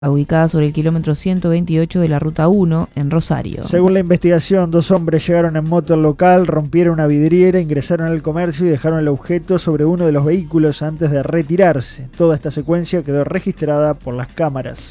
ubicada sobre el kilómetro 128 de la Ruta 1 en Rosario. Según la investigación, 2 hombres llegaron en moto al local, rompieron una vidriera, ingresaron al comercio y dejaron el objeto sobre uno de los vehículos antes de retirarse. Toda esta secuencia quedó registrada por las cámaras.